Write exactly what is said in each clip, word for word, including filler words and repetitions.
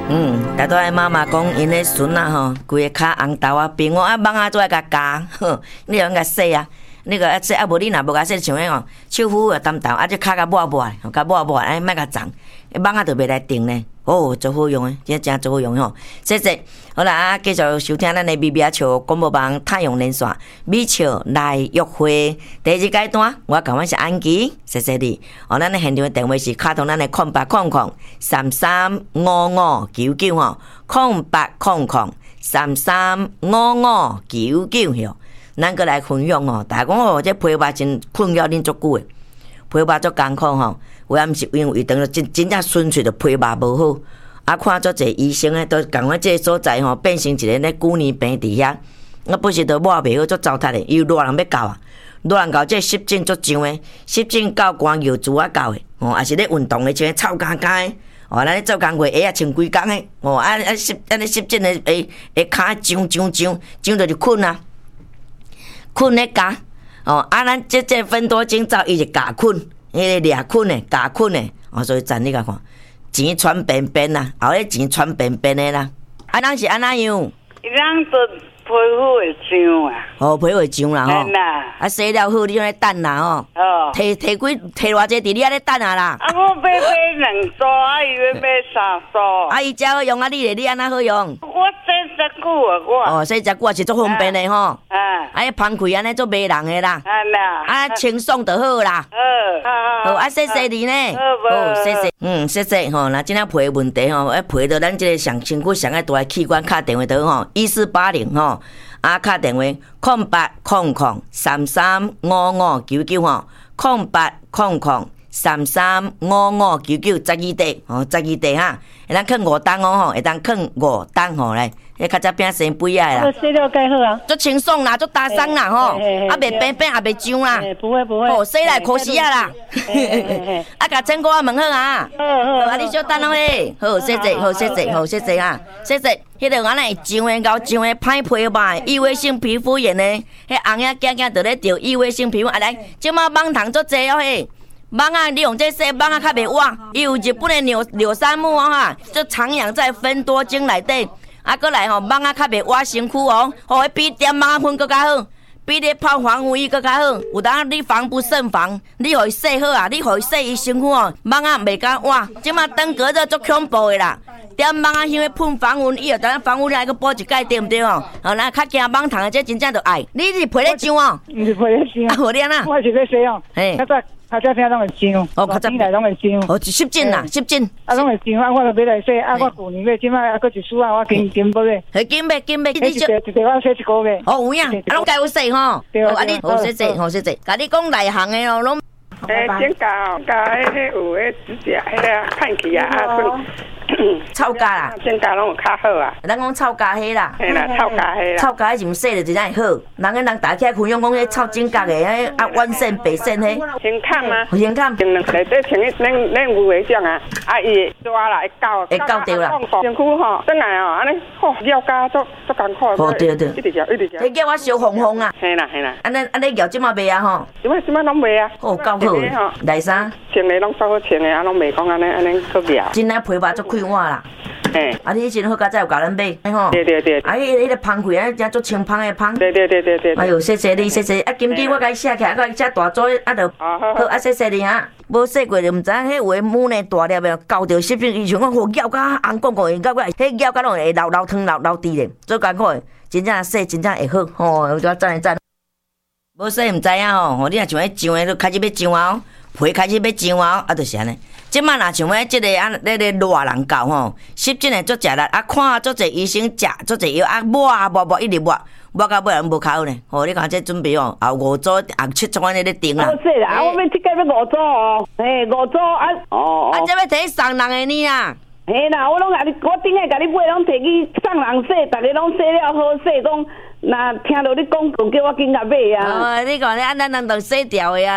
嗯，大多的妈妈讲，因的孙啊吼，规个脚红豆啊冰哦，啊蠓啊做来甲夹，呵，你用甲洗啊，你个啊洗啊无你若无甲洗，像迄哦，手扶啊澹澹，啊只脚甲抹抹，甲抹抹，哎，莫甲脏，蠓啊就袂来叮呢。哦，足好用诶，真正足好用吼！谢谢，好啦，啊，继续收听咱的咪咪笑广播网太阳连线，咪笑来约会第二阶段，我讲我是安琪，谢谢你。哦，咱的现场的电话是卡通咱的空八空空三三五五九九吼，空八空空三三五五九九吼，咱过来分享吼，大家讲哦，这陪伴真困扰恁足久诶，陪伴足艰苦吼。有啊，毋是因为等真真正纯粹着皮肉无好，啊，看足侪医生诶，都共我即个所在吼，变成一个咧古年病伫遐，我本是都抹袂好，足糟蹋诶，伊有热人要到啊，热人到即湿疹足上诶，湿疹到寒药珠啊到诶，哦，也是咧运动诶，像臭干干诶，哦，咱咧做工课鞋啊穿几工诶，哦，啊啊湿，啊咧湿疹诶诶诶骹痒痒痒，痒着就困啊，困咧夹，哦，啊，咱即即分多精皂伊就夹困。迄个掠困诶，夹困诶，哦，所以赞你甲看，钱传便便啦，后咧钱传便便诶啦，啊，人是安怎样？ 伊人都皮肤会痒啊， 哦，皮肤会痒啦吼， 啦， 啊，洗了好，你用咧等啦吼， 哦， 摕摕几摕偌济伫你遐咧等啊啦， 啊，我买买两组，啊，伊要买三组， 啊，伊遮好用啊，你咧你安怎好用？ 我洗遮久啊，我， 哦，洗遮久也是足方便诶吼， 啊， 啊，伊芳开安尼足迷人诶啦， 啊啦， 啊，清爽就好啦。 好， 好，啊，谢谢你呢。好，谢谢，嗯，谢谢吼。那今仔皮问题吼，要皮到咱这个上身躯上爱大的器官，敲电话倒吼，一四八零吼，啊，敲电话空八空空三三五五九九吼，空八空空三三五五九九，十二地吼，十二地哈，会当囥五档哦吼，会当囥五档吼来。迄较早变生肥啊啦， 洗了盖好啊， 足清爽啦，足打松啦吼，啊袂变变也袂痒啦， 不会不会， 哦洗来可惜啊啦，啊甲整个啊问好啊，好，啊你小等下咧，好谢谢，好谢谢，好谢谢啊，谢谢，迄个安尼痒诶高痒诶歹皮吧，异位性皮肤炎诶，迄红仔囝囝就咧着异位性皮肤，啊来，即马网糖足济哦嘿。蠓啊，你用这洗蠓啊较袂活，伊有日本诶柳柳杉木啊哈，就徜徉在芬多精内底。啊，过来吼，蠓啊较袂活身躯哦，吼，比点蠓啊粉更较好，比咧泡防腐液更较好。有当你防不胜防，你互伊洗好啊，你互伊洗伊身躯哦，蠓啊袂敢活。即马登革热足恐怖的啦，点蠓啊香的喷防腐液，当防腐液来个补一盖对毋对哦？哦，咱较惊蠓虫的，这真正就爱。你是皮咧痒哦？ 毋是皮咧痒， 啊，无咧呐？ 我是咧洗哦，嘿，较早。较早听拢会痒，哦，较早来拢会痒， 哦，湿疹啦，湿疹， 啊，拢会痒，啊，我就买来洗，啊，我旧年买，即摆啊，搁一输啊，我紧紧买咧， 嘿，紧买紧买， 你就一地我洗一个月， 哦，有影，啊，拢该有洗吼， 对啊， 啊，你好谢谢，好谢谢，甲你讲内行的咯，拢， 诶，剪甲甲迄迄有迄指甲，迄个看起啊，啊，算。 臭甲啦， 剪甲拢有较好啊。 咱讲臭甲迄啦， 嘿啦，臭甲迄啦。 臭甲迄是毋洗了真正会好，人个人打起来分享讲迄臭剪甲的，迄啊弯线白线迄。 先看吗？ 先看。 先内底穿迄恁恁有诶种啊，啊伊抓啦会搞， 会搞着啦。 身躯吼，转来哦，安尼吼咬甲足足艰苦。 哦对对。 一直咬一直咬。 迄叫我小红红啊。 嘿啦嘿啦。 安尼安尼咬即马卖啊吼。 即马即马拢卖啊。 哦，够好。内衫。 穿的拢足好穿的，啊拢卖讲安尼安尼可咬。 真诶皮肤足快活啦。 嘿， 啊！你以前好佳早有教咱买，哎吼。 对对对。 啊，迄个迄个芳开啊，真足清芳的芳。 对对对对对。 哎呦，谢谢你，谢谢。啊，今天我甲伊写起来，甲伊写大做，啊，就好啊，谢谢你啊。无洗过就毋知影，迄有诶母呢大粒诶，搞着湿疹，伊像讲好咬甲红光光，咬甲迄咬甲拢会流流汤流流滴咧，最艰苦诶，真正洗真正会好，吼，我赞赞赞。无洗毋知影吼，吼，你若像迄痒诶，都开始要痒啊，皮开始要痒啊，啊，就是安尼。即摆若像迄即个啊，咧咧热人到吼，湿疹诶足食力，啊看足侪医生食足侪药，啊抹啊抹抹一直抹，抹到尾人无靠呢。吼，你看这准备哦，后五组后七组安尼咧订啦。 好势啦，啊我要即个要五组哦，嘿五组啊，哦。 啊，这要摕去送人诶呢啦。 嘿啦，我拢甲你，我顶下甲你买，拢摕去送人洗，逐个拢洗了好洗，讲若听到你讲讲，叫我紧甲买啊。 哦，你讲你安咱人都洗掉的啊啦。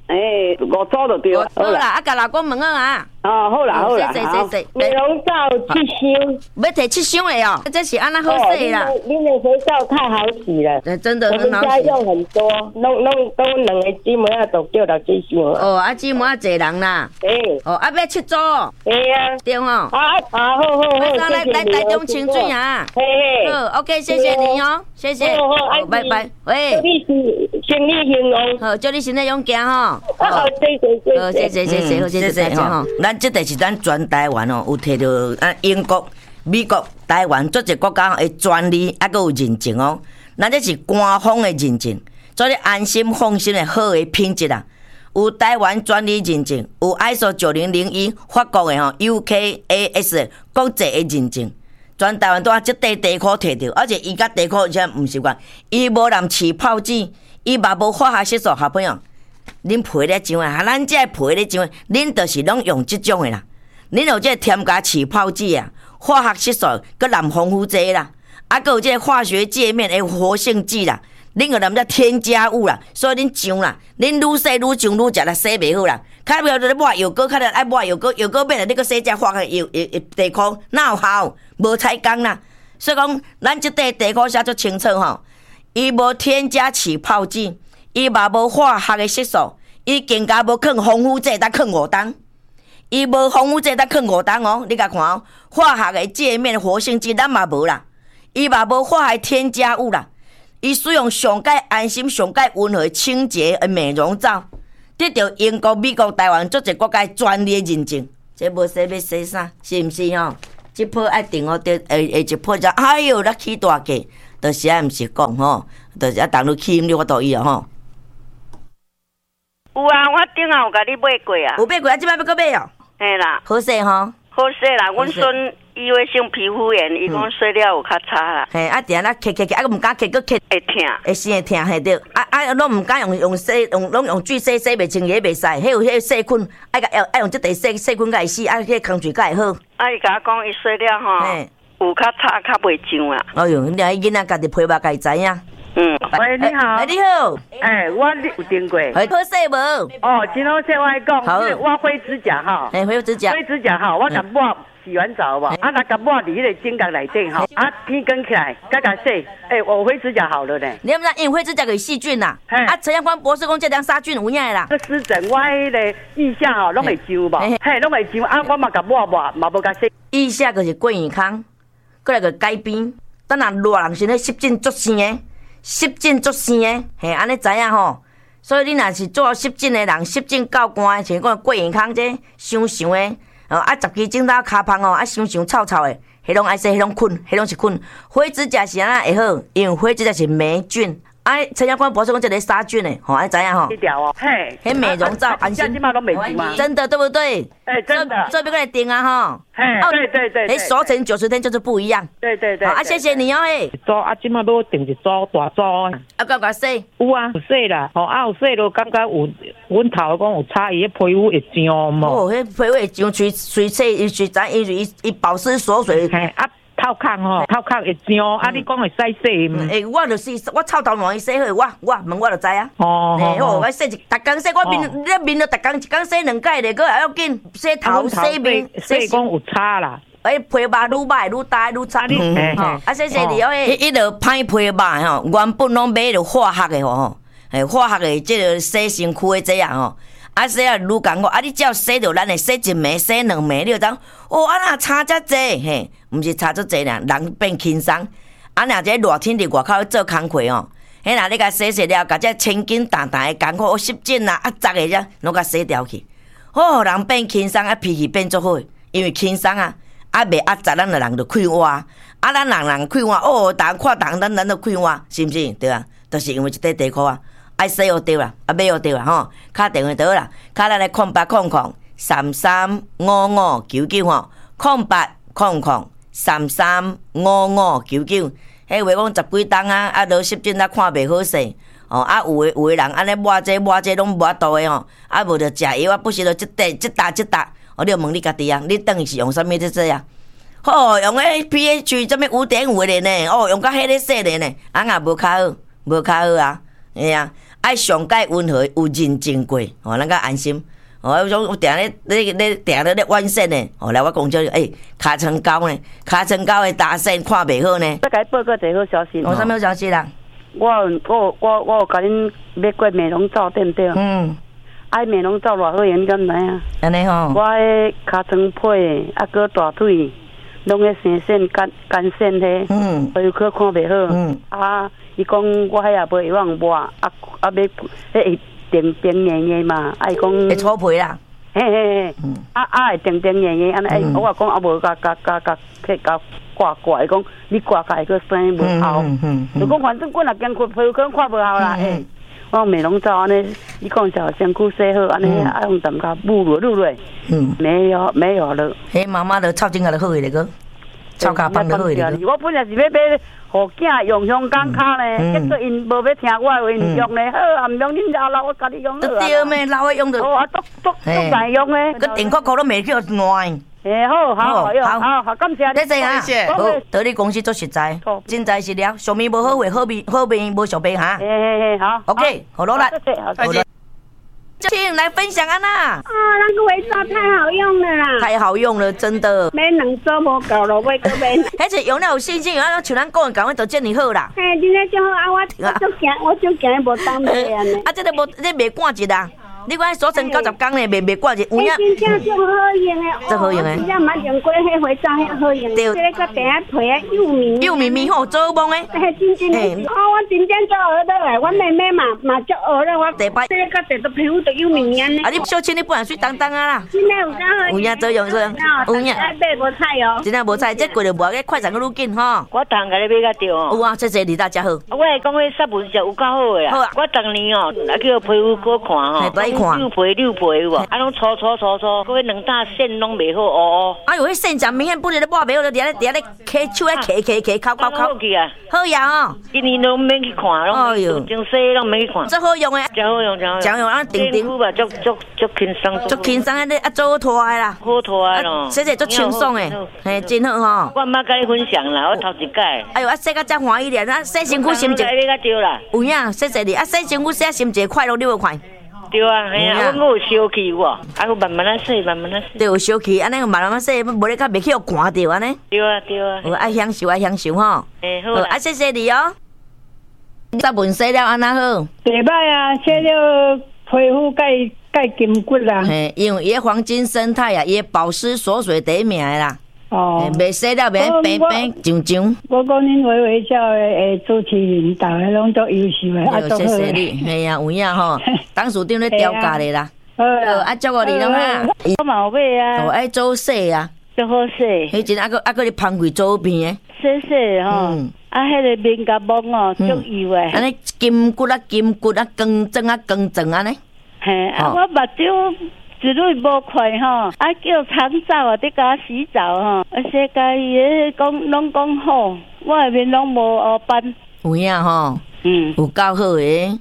诶，五组就对。 好啦，啊，甲老公问啊。 哦，好啦好啦， 谢谢谢谢。 美容皂七箱， 要摕七箱的哦，这是安那好势啦。 恁的肥皂太好洗了， 真的我们家用很多，弄弄都两个姊妹啊，都叫到七箱。 哦，啊姊妹啊，侪人啦。 诶。 哦，啊要七组。 对啊。 对吼。 啊啊，好好好， 来来台中清水啊。 嘿嘿。 好 ，OK， 谢谢你哦，谢谢。 好好， 拜拜。喂。 祝你生意兴隆。 好，祝你身体勇敢吼。 好，谢谢好，谢谢谢谢，谢谢大家吼。咱这个是咱全台湾哦，有摕到啊英国、美国、台湾各一国家的专利，还佫有认证哦。咱这是官方的认证，做你安心放心的好的品质啊。有台湾专利认证，有 I S O 九零零一法国的吼 U K A S 的国际的认证。全台湾都啊，即块地壳摕到，而且伊甲地壳而且毋是讲，伊无染起泡剂，伊嘛无化学色素，好朋友。恁皮咧上啊，咱这皮咧上，恁就是拢用即种的啦。恁有这添加起泡剂啊，化学色素，佮染防腐剂啦，啊，佮有这化学界面的活性剂啦，恁个染这添加物啦，所以恁上啦，恁愈洗愈上愈食啦，洗袂好啦。较尾要抹油膏，较尾爱抹油膏，油膏变了，你佮洗这化学油油地壳，哪有效？无采工啦。所以讲，咱即块地壳写足清楚吼，伊无添加起泡剂。伊嘛无化学的色素，伊更加无放防腐剂，才放五冬。伊无防腐剂，才放五冬哦。你甲看哦，化学的界面活性剂咱嘛无啦，伊嘛无化学添加物啦。伊使用上界安心、上界温和、清洁的美容皂，得到英国、美国、台湾各一国家专利认证。这无洗要洗啥，是毋是吼？即泡爱定哦，得下下一泡就哎哟，咱起大价，就是啊，毋是讲吼，就是啊，当你起你我都伊哦吼。 有啊，我顶下有甲你买过啊。 有买过啊，即摆要搁买哦。 嘿啦。 好势吼。 好势啦，阮孙伊会生皮肤炎，伊讲洗了有较差啦。 嘿，啊，定啊，咳咳咳，啊，毋敢咳，搁咳。 会疼。 会生会疼，嘿对。啊啊，拢毋敢用用洗，用拢用水洗洗袂清也袂使。迄有迄个细菌，爱甲爱用即块细细菌甲会死，啊，迄个空水甲会好。 啊，伊甲我讲伊洗了吼，有较差，较袂上啦。 哎哟，你啊，囡仔家己皮肤家己知影。 嗯， 喂，你好。 哎，你好。 哎，我有订过。 好势无？ 哦，真好势，我爱讲。 好。 我灰指甲哈。 哎，灰指甲。 灰指甲哈，我甲抹洗完澡无，啊，甲抹伫迄个指甲内底吼，啊，天光起来，甲甲洗，哎，我灰指甲好了呢。 你毋知因为灰指甲有细菌呐？啊，陈阳光博士讲这两杀菌有影啦。 个湿疹，我迄个腋下吼，拢会痒无？嘿，拢会痒，啊，我嘛甲抹抹，嘛无甲洗。 腋下就是过健康，过来个改变。等人热人是咧湿疹足生的。湿疹足生的，嘿，安尼知影吼。所以你若是做湿疹的人，湿疹够干，像讲过健康这伤伤的，哦啊十支枕头骹芳哦，啊伤伤臭臭的，迄拢爱洗，迄拢菌，迄拢是菌。灰指甲是安那会好，因为灰指甲是霉菌。啊，陈阳光博士讲这个杀菌的，吼，安知影吼？ 一条哦，嘿， 迄美容皂，安心。真的对不对？ 哎，真的。 这边过来订啊吼。 嘿，对对对。 哎，锁成九十天就是不一样。 对对对。 好啊，谢谢你哦，嘿。 组啊，即摆要订一组大组。 啊，甲甲洗。 有啊，有洗啦。吼，啊有洗就感觉有，阮头讲有差，伊迄皮肤会痒嘛。 哦，迄皮肤会痒，随随洗，伊随咱伊伊伊保湿锁水。 嘿啊。头壳吼，头壳会痒，啊！你讲会使洗？ 诶，我就是我臭头烂伊洗好，我我问我就知啊。 哦， 诶，好，我洗一，逐工洗，我面你面都逐工一工洗两摆咧，佫还要紧洗头、洗面、 洗讲有差啦。 诶，皮肤愈歹愈大愈差。嗯，吼，啊，谢谢你哦。迄迄落歹皮肤吼，原本拢买着化学的吼，诶，化学的即个洗身躯的这样吼。啊，洗啊愈共我，啊，你只要洗着咱的洗一暝、洗两暝，你就当哦，啊那差遮济嘿，毋是差遮济啦，人变轻松。啊，若这热天伫外口做工课哦，迄若你甲洗洗了，甲这千斤重重的工课，湿疹啊、啊杂的遮，拢甲洗掉去。哦，人变轻松，啊脾气变足好，因为轻松啊，啊袂压杂，咱的人就快活。啊，咱人人快活，哦，逐看逐咱咱就快活，是毋是？对啊，就是因为一块地壳啊。爱洗就对啦，啊买就对啦吼，敲电话倒啦，敲咱来空八空空三三五五九九吼，空八空空三三五五九九。迄话讲十几冬啊，啊落湿疹啊看袂好势，哦啊有诶有诶人安尼抹这抹这拢抹度诶吼，啊无着食药啊，不是着即块即搭即搭，我就问你家己啊，你等于是用啥物在做啊？哦，用迄 P H 什物五点五的呢？哦，用到迄个洗的呢，啊也无较好，无较好啊，哎呀。 爱上介温和，有认真过，哦，咱较安心。哦，有种有定咧咧咧定咧咧弯线呢，哦，来我讲叫诶，尻川高呢，尻川高的大线看袂好呢。 再甲报个一个好消息。 有啥物好消息啦？ 我我我我有甲恁买过美容皂，对毋对？ 嗯。 爱美容皂偌好用，敢知影？ 安尼吼。 我迄尻川皮，啊，搁大腿，拢咧生线干干线迄。嗯。所以可看袂好。嗯。啊，伊讲我迄也无会往抹，啊啊要迄会定定硬硬嘛，啊伊讲。 会搓皮啦。 嘿嘿嘿。嗯。啊啊会定定硬硬，安尼哎，我讲啊无甲甲甲甲去甲挂挂，伊讲你挂甲会个生无效。嗯嗯嗯。就讲反正我若艰苦皮肤可能看无效啦，诶。我用美容皂安尼，你讲小身躯洗好，安尼爱用淡甲捂落露落，嗯，没有没有了。 迄妈妈的臭精甲就好个个，臭卡棒就好个个。 我本来是要买，互囝用香港卡呢，结果因无要听我话，因用呢，好啊，唔用恁家老我家己用好啊。 对咩，老的用着。 哦啊，足足足难用呢。 个电扣扣都袂叫烂。 诶，好好好用，好好感谢你， 谢谢啊，好，到你公司做实在，真在实了，上面无好话，好面好面无上面哈。 嘿嘿嘿，好 ，OK，好努力，好努力。请来分享安娜。 哦，那个肥皂太好用了啦！ 太好用了，真的。 买两周无够了，买个买。 而且用了有信心，用了像咱讲的，讲的都遮尔好啦。 嘿，真的就好啊！我我就惊，我就惊无当买安尼。 啊，这个无，这袂挂一啦。你看锁成九十天呢，袂袂挂一，有影。 真正就好用诶， 真好用诶。 真正捌用过迄肥皂，遐好用。对。这个个第一皮啊，幼绵。 幼绵绵好做梦诶。 嘿，真真诶。哦，我真正做学倒来，我妹妹嘛嘛做学了，我。第摆。这个第个皮肤都幼绵绵诶。 啊，你小青你不然水当当啊啦。 真诶有够好。 有影做用做用。有影。 爱买无菜哦。 真诶无菜，这过着无个快闪个愈紧吼。 我当甲你买甲着哦。 有啊，谢谢你大家好。 我会讲迄杀文就有够好诶啦。好啊。我当年哦，啊叫皮肤好看吼。 来看。 六皮六。皮有无？啊，拢搓搓搓搓，嗰个两大线拢袂好哦哦。 哎呦，迄线真明显不是咧抹袂好，就伫咧伫咧揢手咧揢揢揢敲敲敲。 好去啊！ 好呀哦。 今年拢免去看，拢真细拢免去看。 真好用诶！ 真好用，真好用。 真好用啊！顶顶。 吧，足足足轻松。 足轻松啊！你啊做拖诶啦。 好拖诶咯。 洗洗足轻松诶，嘿，真好吼。 我毋捌甲你分享啦，我头一届。 哎呦，啊洗甲遮欢喜咧，啊洗身躯心情。 你甲对啦。 有影，谢谢你啊！洗身躯洗心情快乐，你有看？ 对啊，系啊，我有小气有无？啊，我慢慢啊洗，慢慢啊洗。 对，有小气，安尼慢慢啊洗，无咧甲袂去互寒着安尼。 对啊，对啊。 有爱享受，爱享受吼。 诶，好啊，谢谢你哦。十文洗了安那好？ 袂歹啊，洗了皮肤介介筋骨啦。 嘿，因为伊个黄金生态啊，伊个保湿锁水第一名的啦。哦，袂洗了袂白白炯炯。 我讲恁微微笑的诶主持人，逐个拢足优秀的，啊， 谢谢你，系啊，有影吼，董事长咧调教你啦。好啊，祝福你咯哈。 我嘛有买啊。 哦，爱做洗啊， 足好洗。 迄阵啊个啊个你芳桂做片诶。洗洗吼，啊，迄个面甲毛哦，足油诶。 安尼筋骨啊，筋骨啊，光整啊，光整安尼。 嘿，啊，我目睭。一蕊无快吼，啊叫长皂啊，伫甲洗澡吼，啊世界伊个讲拢讲好，我下面拢无黑斑。 有影吼，嗯，有够好诶。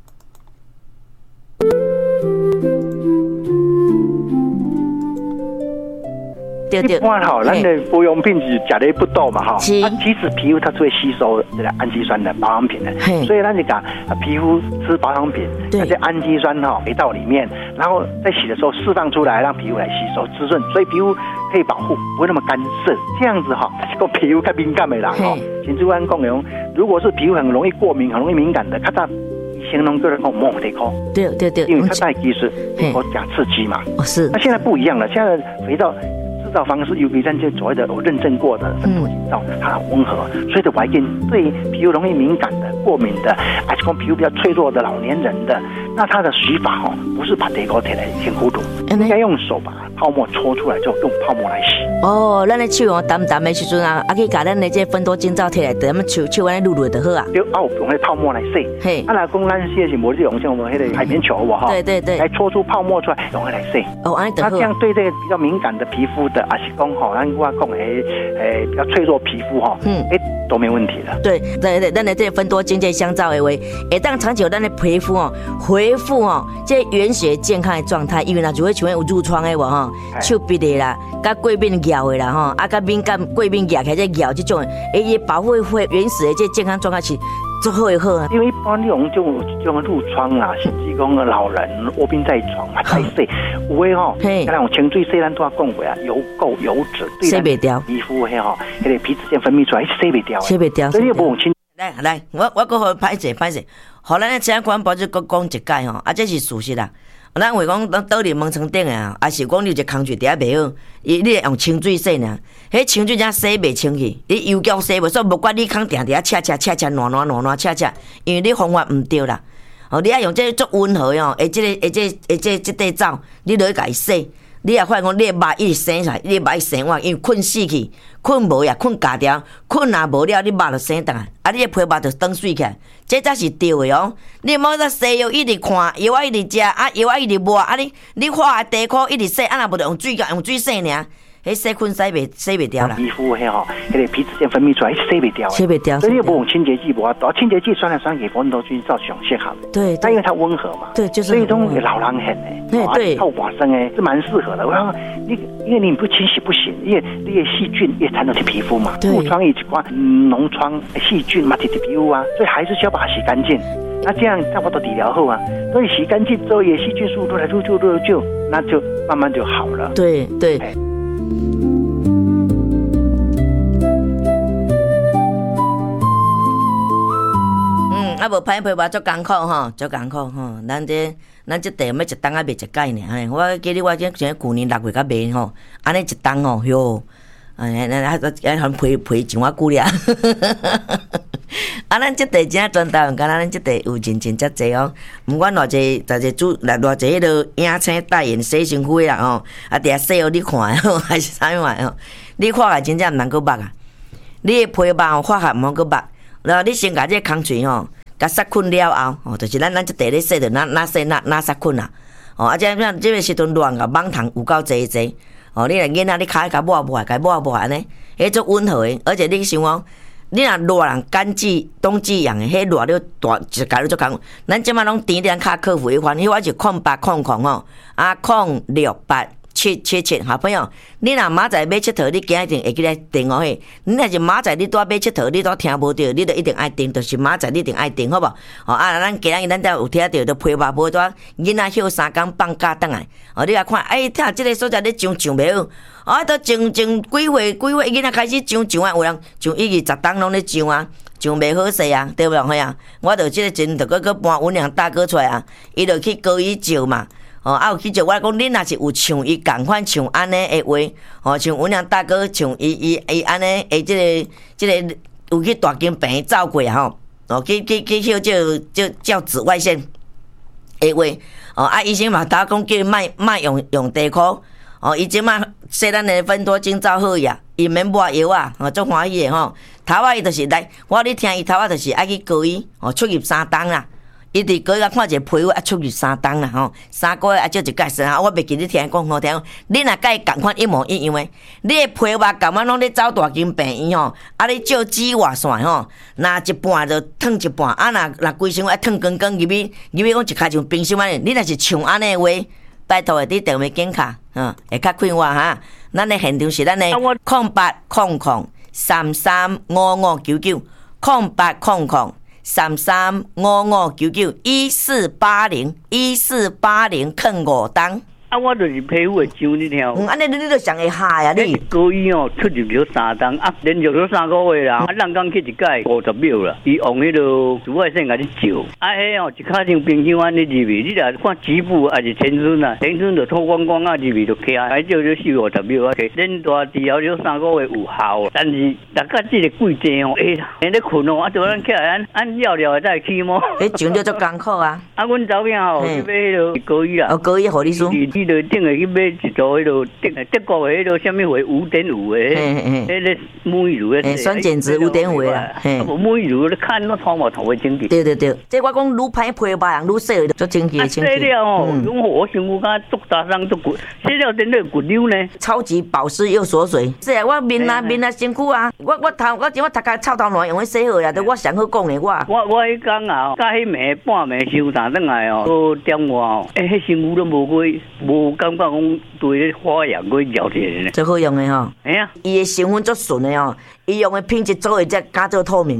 对对，一般吼，咱的保养品是食的不多嘛吼，啊，其实皮肤它是会吸收这个氨基酸的保养品的，所以咱就讲皮肤吃保养品，那些氨基酸哈回到里面，然后在洗的时候释放出来，让皮肤来吸收滋润，所以皮肤可以保护，不会那么干涩。这样子哈，个皮肤较敏感的人哈，像主安讲的，如果是皮肤很容易过敏、很容易敏感的，较早以前拢个人讲莫得靠， 对对对， 因为它带技术，我讲刺激嘛， 哦是， 那现在不一样了，现在肥皂。制造方式 U V 三就所谓的有认证过的粉末洗皂，它很温和，所以的外件对皮肤容易敏感的、过敏的，还是说皮肤比较脆弱的老年人的，那它的洗法哦，不是把地沟贴来填糊涂，应该用手把泡沫搓出来，就用泡沫来洗。 哦，咱的手哦淡淡的时阵啊，啊可以把咱的这粉多精皂贴来，等咱们手手安尼撸撸就好啊。 就啊，用那泡沫来洗。嘿，啊，来讲咱洗的是无用像我们那个海绵球哇哈。对对对。来搓出泡沫出来，用来洗。哦，安尼就好。那这样对这个比较敏感的皮肤的。还是讲吼，咱我讲诶诶比较脆弱皮肤吼，嗯，诶都没问题的。 对对对，咱的这分多精这香皂的话，会当长久咱的皮肤哦恢复哦这原始健康的状态，因为若就会像有褥疮的话吼，手臂的啦，甲过敏咬的啦吼，啊甲敏感过敏咬起来这咬这种，诶也保护会原始的这健康状态是做好就好啊。 因为一般那种就这种褥疮啊，甚至讲老人卧病在床嘛，太细，有诶吼，像那种清水洗咱都要讲过啊，油垢油脂对咱皮肤嘿吼，迄个皮脂腺分泌出来洗袂掉， 洗袂掉， 所以你不用清。 来来，我我搁好歹势歹势，互咱咧请管保就搁讲一解吼，啊，这是事实啦。咱话讲，咱倒伫门床顶诶啊，还是讲你有一个空嘴底下袂好，伊你用清水洗呢，迄清水才洗袂清去，你油胶洗袂，所以无管你空定底下恰恰恰恰暖暖暖暖恰恰，因为你方法毋对啦。哦，你爱用这足温和哦，而这个而这而这这块皂，你落去甲伊洗。你也发现讲，你的肉一直生出来，你的肉一生完，因为困死去，困无呀，困夹掉，困若无了，你肉就生倒来，啊，你的皮肉就长水起来，这才是对的哦。你莫在西药一直看，药啊一直食，啊药啊一直抹，啊你你化地壳一直洗，啊若无就用水用水洗尔。迄细菌洗袂洗袂掉啦， 皮肤嘿吼，迄个皮脂腺分泌出来洗袂掉， 洗袂掉， 所以你不用清洁剂，无法度，清洁剂酸来酸去，风头菌造成适合。 对， 但因为它温和嘛， 对，就是所以种老人很诶， 对对， 透寡生诶是蛮适合的。我讲你，因为你不清洗不行，因为你的细菌也缠到你皮肤嘛，褥疮一关，脓疮细菌嘛，贴贴皮肤啊，所以还是需要把它洗干净。那这样差不多理疗后啊，所以洗干净之后，也细菌速度来入就入就，那就慢慢就好了。 对对。啊，无歹皮肤足艰苦吼，足艰苦吼。咱这咱这地要一冬啊，卖一届呢。我记得我这像去年六月甲卖吼，安尼一冬吼，哟，哎，那那那还皮皮上我久了。啊，咱这地真专台湾，敢若咱这地有认真遮济哦。毋管偌济，偌济主，偌偌济迄落影青代言洗身躯啦吼，啊，底下洗互你看吼，还是啥物玩吼？你看下真正毋通阁捌啊！你的皮肤吼发汗毋通阁捌，然后你先甲这空喙吼。甲杀菌了后，哦，就是咱咱即地咧洗着，哪哪洗哪哪杀菌啊！哦，啊，这样这个时阵乱个蠓虫有够济济，哦，你若囡仔你骹甲抹抹，甲抹抹安尼，迄足温和诶，而且你想讲，你若热人干季、冬季样诶，迄热了大一家你足讲，咱即摆拢甜点卡克服一番，迄我是空八空空哦，啊空六八。七七七，好朋友，你若明仔买佚佗，你今一定会记来订哦嘿。你若是明仔你拄买佚佗，你拄听无着，你就一定爱订，就是明仔你一定爱订，好无？哦啊，咱今日咱才有听到，就批发无多，囡仔休三工放假倒来，哦，你来看，哎，听即个所在咧上上袂好，哦，都上上几岁几岁囡仔开始上上啊，有人上一二十档拢咧上啊，上袂好势啊，对不对？嘿啊，我着即个阵着搁搁搬文良大哥出来啊，伊着去高伊照嘛。哦，啊有去就我讲，恁若是有像伊共款像安尼的话，哦，像文良大哥像伊伊伊安尼诶，即个即个有去大金病走过吼，哦，去去去去叫叫叫紫外线的话，哦，啊医生嘛打讲叫伊莫莫用用地壳，哦，伊即摆说咱的芬多精皂好呀，伊免抹药啊，哦，足欢喜的吼。头仔伊就是来，我咧听伊头仔就是爱去高伊，哦，出入三冬啦。伊伫过甲看一个皮肤啊，出入三冬啦吼，三个月啊，就一解释啊。我袂记你听讲好听，你若甲伊共款一模一样诶，你诶皮肤感觉拢咧走大金病院吼，啊，你照紫外线吼，若一半就烫一半，啊，若若规身啊烫光光入去，入去讲一骹像冰箱安尼，你若是像安尼话，拜托诶，你电话警卡，嗯，会较快活哈。咱诶现场是咱诶空八空空三三五五九九空八空空。三三五五九九一四八零一四八零坑五档。 啊，我就是皮肤会痒，你听。 嗯，安尼你你都上会害啊你。 高医哦，出入咗三档，啊，连续咗三个月啦，啊，人工去一届五十秒啦，伊用迄个紫外线甲你照，啊，迄哦一卡像冰箱安尼入去，你若看局部还是全身啊，全身就脱光光啊入去就起来，照咗四五十秒啊，恁大治疗咗三个月有效，但是大家即个季节哦，哎，喺咧困哦，啊，就咱起来按按了了再起毛。 迄上咗足艰苦啊。 啊，阮查囝哦，去买迄个高医啦。 哦，高医护理师。 伊就顶下去买一组迄落德德国的迄落什么话五点五的，迄个沐浴乳的， 酸碱值五点五啦， 嘿，沐浴乳你看那头毛头会清洁。 对对对，这我讲愈歹皮肤人愈洗就清洁清洁。 洗了哦，用我想我讲足大伤足骨，洗了真的骨溜呢。 超级保湿又锁水，是啊，我面啊面啊身躯啊，我我头我前我头壳臭头烂用去洗好呀，都我上好讲的我。 我我迄讲啊，甲迄暝半暝收打转来哦，都点我哦，诶，迄身躯都无过无感觉讲对咧花样过了解咧， 最好用的吼。 哎呀， 伊的成分足纯的哦，伊用的品质做的才敢做透明的啦。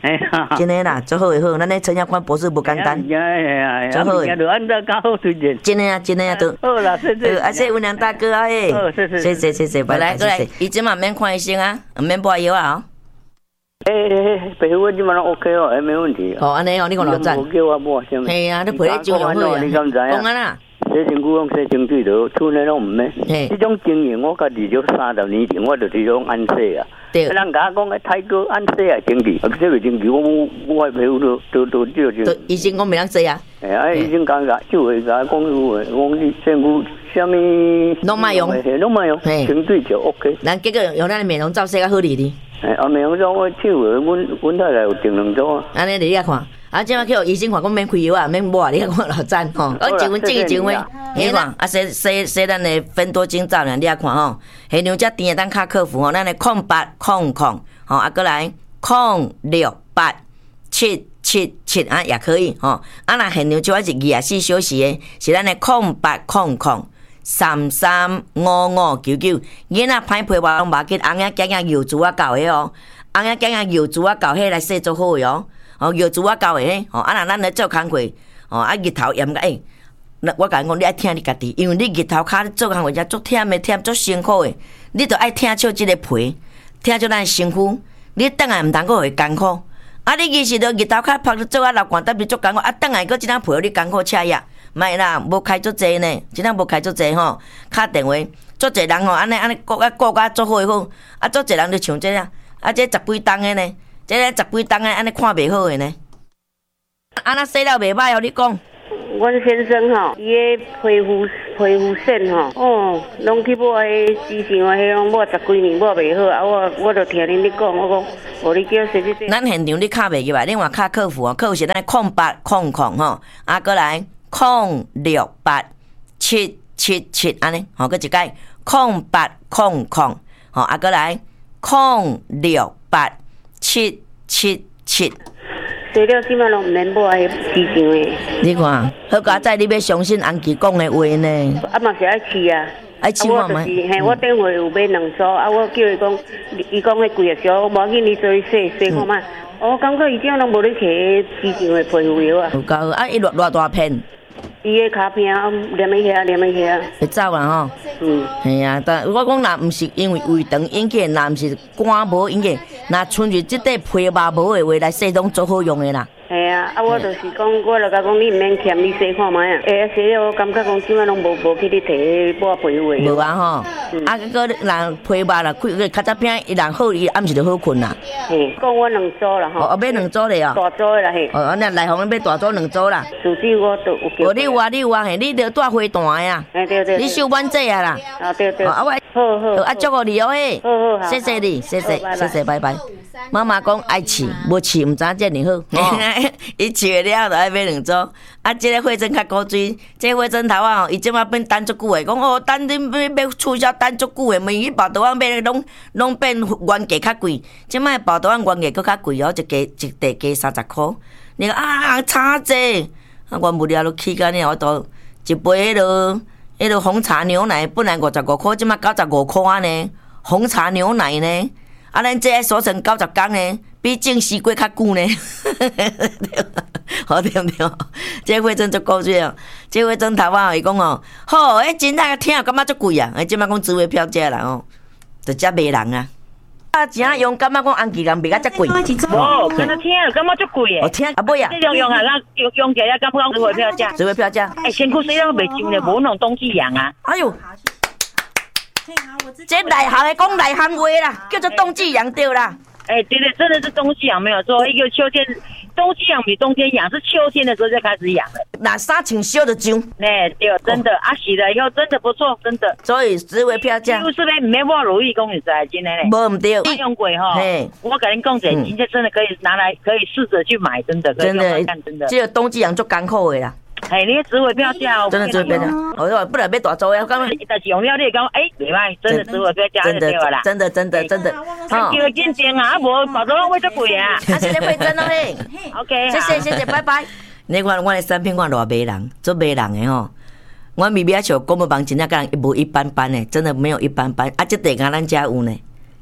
哎呀， 真诶啦，最好诶好，咱咧陈亚宽博士不简单， 哎呀， 最好诶，就按照较好推荐。 真诶啊，真诶啊，都好啦，谢谢。 啊，谢谢文良大哥啊，诶， 谢谢， 谢谢，谢谢，拜拜，谢谢。伊即嘛免看医生啊，免抹药啊，哦。 诶诶，皮肤即嘛拢 OK 哦，诶，没问题。 哦，安尼哦，你讲老赞。 无叫我抹什么？ 系啊，你皮咧照用好啊。 你敢知啊？ 讲啊啦。 洗身躯用洗身水就厝内拢唔免。这种经验我家己就三十年前我就是这种安洗啊。对。人家讲诶，泰哥安洗啊，经济，啊，这个经济我我诶皮肤都都都照照。 医生讲袂当洗啊。 哎呀，医生讲个就会甲讲有诶，讲你身躯什么？ 拢莫用， 拢莫用，清水就 OK。 咱结果用咱诶美容皂洗较好哩哩。 哎，啊，美容皂我手诶，阮阮太太有订两组啊。 安尼你遐看。啊，即马去医生看，讲免开药啊，免抹，你看看老赞吼。我一分正一分，你看啊，洗洗洗咱的芬多精皂呢，你啊看吼，迄两只甜的咱卡克服吼，咱的空八空空，吼啊，过来空六八七七七啊，也可以吼。啊，若现两只是二十四小时的，是咱的空八空空三三五五九九。囡仔歹皮肤拢无紧，红仔囝仔油珠啊搞的哦，红仔囝仔油珠啊搞迄来洗做好的哦。哦，药珠我教的嘿，哦，啊若咱咧做工课，哦，啊日头炎个诶，那我甲你讲，你爱听你家己，因为你日头骹做工课，遮足忝的，忝足辛苦的，你着爱听笑即个皮，听笑咱身躯，你等下毋通阁会艰苦。啊，你其实着日头骹拍做啊流汗，特别足艰苦，啊等下阁即张皮你艰苦车呀，莫啦，无开足济呢，即张无开足济吼，敲电话，足济人吼，安尼安尼顾啊顾甲足好诶好，啊足济人着像这啊，啊这十几吨诶呢。这个十几吨诶，安尼看袂好诶呢。安那洗了袂歹哦，你讲。 阮先生吼，伊个皮肤皮肤线吼，哦，拢去抹迄之前我迄拢抹十几年抹袂好，啊我我着听恁咧讲，我讲，无你叫洗洗洗。 咱现场你卡袂入来，另外卡客服哦，客服是咱空八空空吼，啊过来空六八七七七安尼，吼，佮一解空八空空，吼，啊过来空六八。七七七， 洗了即马拢毋免抹迄之前诶。 你看，好佳仔，你要相信安琪讲诶话呢。 啊嘛是爱试啊， 爱试看觅。 嘿，我等会有买两组，啊我叫伊讲，伊讲迄贵个少，无要紧，你做伊洗洗看觅。我感觉伊这样拢无咧摕之前诶皮肤药啊。 有够啊！伊偌偌大片。 伊个骹片啊，黏一下，黏一下。 会走啦吼。嗯。系啊，但我讲若毋是因为胃肠引起，若毋是肝无引起，若纯粹即块皮肉无诶话来洗，拢做好用诶啦。 系啊，啊我就是讲，我就甲讲，你毋免欠，你洗看觅啊。哎，洗了我感觉讲，即摆拢无无去你摕抹皮肤诶。 无啊吼，啊个人皮肉啦，开较早片，伊人好，伊暗时就好困啦。 嘿，讲我两组啦吼。 哦，买两组咧哦。 大组诶啦嘿。 哦，那内行买大组两组啦。 手机我都有叫。 哦，你有啊，你有啊，嘿，你着带花弹诶啊。 哎对对。 你收满这啊啦。 啊对对。 啊我。 好好。 啊祝福你哦嘿。 好好好。 谢谢你，谢谢，谢谢，拜拜。妈妈讲爱饲，无饲毋知遮尔好。伊饲了就爱买两组。啊，即个花针较古锥，即个花针头啊，伊即马变等足久诶。讲哦，等你要要促销等足久诶，问伊包头仔买拢拢变原价较贵。即摆包头仔原价搁较贵哦，一加一地加三十箍。你讲啊，差济！啊，我无聊都起干呢，我都一杯迄落迄落红茶牛奶，本来五十五箍，即马九十五箍啊呢。红茶牛奶呢？啊，咱这锁成九十天呢，比正时过较久呢。好对毋对？这花针足古锥哦，这花针头啊，伊讲哦，好，迄真正听感觉足贵啊！哎，即摆讲滋味票价啦哦，就遮卖人啊。啊，真用感觉讲安琪人卖甲遮贵。 无，看到听感觉足贵诶。 哦，听啊买啊。 这用用啊，用用起来感觉滋味票价。 滋味票价。 哎，身躯虽然袂上咧，无那种冬季痒啊。 哎呦！这内行的讲内行话啦，叫做冬季痒对啦。 哎，对对，真的是冬季痒没有错。一个秋天，冬季痒比冬天痒，是秋天的时候才开始痒的。 那衫穿烧就痒。 哎，对，真的，啊洗了以后真的不错，真的。 所以滋味票价。 就是咧，唔免抹如意公，你知真的嘞。 无唔对。 我用过哈，我跟你讲者，真的真的可以拿来，可以试着去买，真的。 真的， 真的。 这个冬季痒足艰苦的啦。 哎，你滋味票价哦， 真的滋味票价，我说不然买大组的，刚刚但是用了你讲，哎，袂歹，真的滋味票价就对了啦， 真的真的真的， 叫认真啊，无包装会足贵啊， 啊，现在会真的嘞 ，OK， 谢谢谢谢，拜拜。你看我的产品，我偌迷人，做迷人的吼。我咪咪啊，像公务房真正讲无一般般的，真的没有一般般。啊，这地方咱家有呢，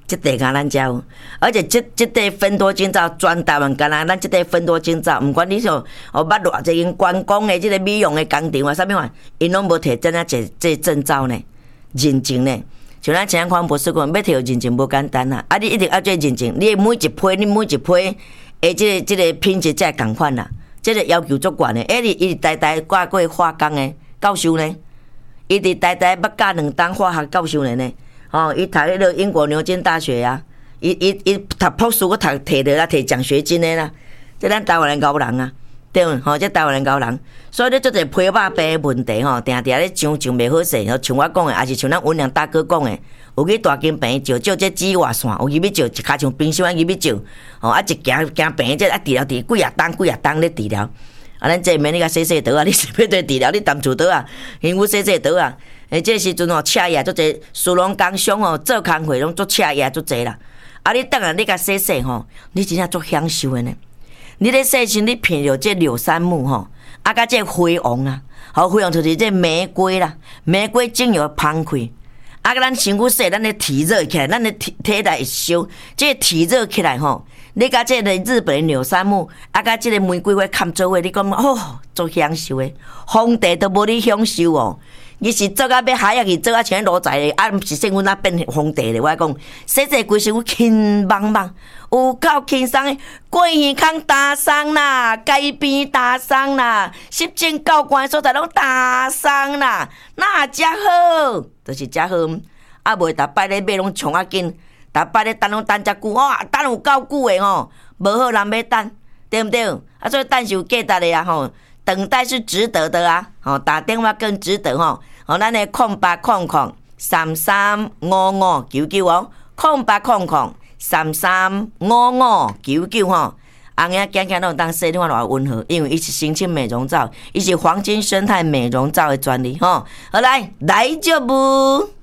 这地敢咱才有，而且这这地芬多精皂全台湾敢若咱这地芬多精皂，毋管你说哦捌偌济间观光的这个美容的工厂啊，啥物款，因拢无摕真啊这这证照呢，认证呢。像咱前款博士讲，要摕有认证无简单啊！啊，你一定要做认证，你每一批，你每一批诶，这个这个品质才会共款啦。这个要求足悬的，哎，你伊代代挂过化工的教授呢，伊伫代代捌教两档化学教授呢呢。哦，伊读迄个英国牛津大学啊，伊伊伊读博士，我读摕着啦，摕奖学金的啦。这咱台湾人高人啊，对毋？吼，这台湾人高人，所以咧做者皮肉病的问题吼，定定咧上上袂好势。像我讲的，也是像咱文良大哥讲的，有去大金病照照这紫外线，有去要照一骹像冰箱安去要照，哦，啊一行行病这啊治疗治几啊冬几啊冬咧治疗。啊，咱这免你甲洗洗倒啊，你是要对治疗，你淡厝倒啊，因为洗洗倒啊。诶，这时阵吼，车业足济，苏龙工商吼做工会拢做车业足济啦。啊，你等下你甲洗洗吼，你真正足享受的呢。你咧洗身，你品着这柳杉木吼，啊，甲这灰王啊，好灰王就是这玫瑰啦，玫瑰精油芳开。啊，咱身躯洗，咱咧体热起来，咱咧体体内烧，这体热起来吼，你甲这个日本的柳杉木，啊，甲这个玫瑰花砍做伙，你讲哦，足享受的，皇帝都无你享受哦。伊是做啊要海啊去做啊像罗仔的，啊毋是说阮那变皇帝咧。我讲洗洗规身躯轻茫茫，有够轻松的。过耳孔打松啦，街边打松啦，十间教官所在拢打松啦，那遮好，就是遮好。啊，袂逐摆咧买拢冲啊紧，逐摆咧等拢等遮久，哇，等有够久的吼，无好人要等，对毋对？啊，所以等是有价值的啊吼。等待是值得的啊！哦，打电话更值得吼。哦，咱的空八空空三三五五九九哦，空八空空三三五五九九吼。红呀，讲讲拢当洗你看偌温和，因为伊是新青美容皂，伊是黄金生态美容皂的专利吼。好来，来就不。